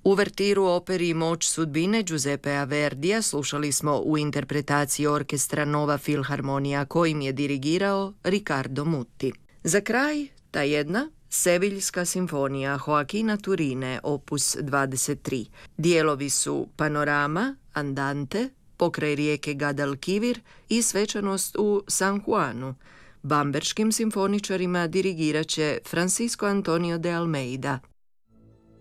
Uvertiru operi Moć sudbine Giuseppea Verdija slušali smo u interpretaciji orkestra Nova Filharmonija kojim je dirigirao Riccardo Muti. Za kraj, ta jedna, Seviljska simfonija Joaquina Turine, opus 23. Dijelovi su Panorama, Andante, Pokraj rijeke Guadalquivir i Svečanost u San Juanu. Bamberškim simfoničarima dirigirat će Francisco Antonio de Almeida.